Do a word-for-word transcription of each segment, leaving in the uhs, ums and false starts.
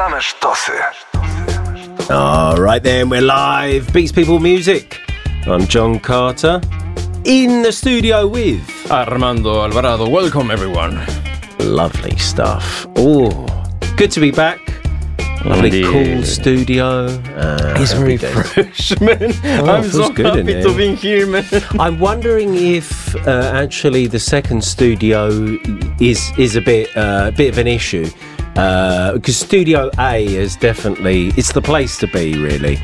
Same sztosy. All right then, we're live. Beats People Music. I'm John Carter. In the studio with Armando Alvarado. Welcome, everyone. Lovely stuff. Oh, good to be back. Lovely, Indeed. cool studio. Uh, It's very day. fresh, man. Oh, I'm it so feels good in happy here. to be here, man. I'm wondering if uh, actually the second studio is is a bit uh, a bit of an issue. Because uh, Studio A is definitely, it's the place to be, really.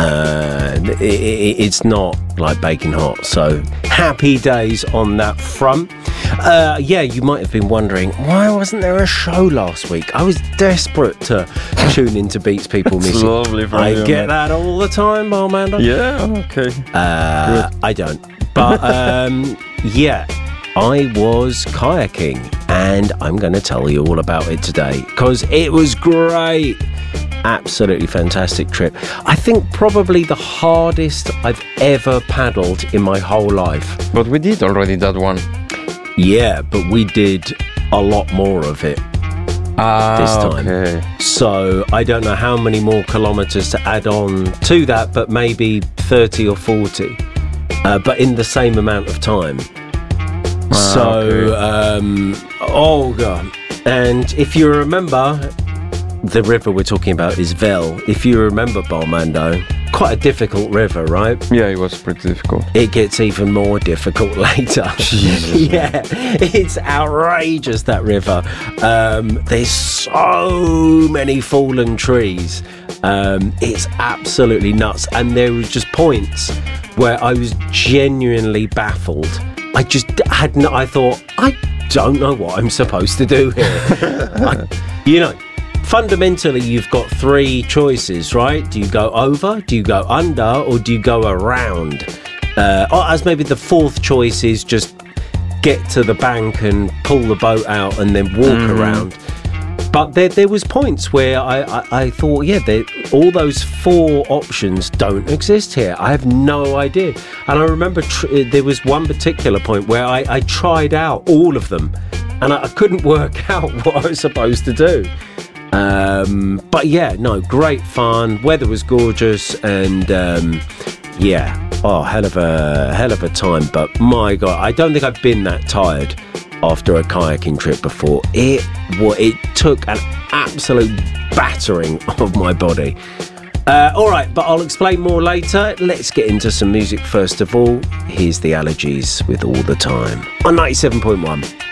Uh, it, it, it's not like baking hot. So happy days on that front. Uh, yeah, you might have been wondering, why wasn't there a show last week? I was desperate to tune into Beats People It's Music. lovely from I you, get man. that all the time, Armando. Yeah, okay. Uh, I don't. But um, yeah, I was kayaking and I'm going to tell you all about it today because it was great. Absolutely fantastic trip. I think probably the hardest I've ever paddled in my whole life. But we did already that one. Yeah, but we did a lot more of it Ah, this time. okay. So I don't know how many more kilometres to add on to that, but maybe thirty or forty. Uh, but in the same amount of time. Ah, So, okay. um, oh god! And if you remember, the river we're talking about is Vel. If you remember, Balmando, quite a difficult river, right? Yeah, it was pretty difficult. It gets even more difficult later. Yeah, it's outrageous, that river. Um, there's so many fallen trees. Um, it's absolutely nuts. And there was just points where I was genuinely baffled. I just had no, I thought, I don't know what I'm supposed to do here. I, you know, fundamentally, you've got three choices, right? Do you go over, do you go under, or do you go around? Uh, or as maybe the fourth choice is just get to the bank and pull the boat out and then walk Mm. around. But there, there was points where I, I, I thought, yeah, there, all those four options don't exist here. I have no idea. And I remember tr- there was one particular point where I, I tried out all of them and I, I couldn't work out what I was supposed to do. Um, but yeah, no, great fun. Weather was gorgeous, and um, yeah, oh, hell of a hell of a time. But my God, I don't think I've been that tired after a kayaking trip before. It what it took an absolute battering of my body. Uh, all right, but I'll explain more later. Let's get into some music first of all. Here's the Allergies with All the Time on ninety-seven point one.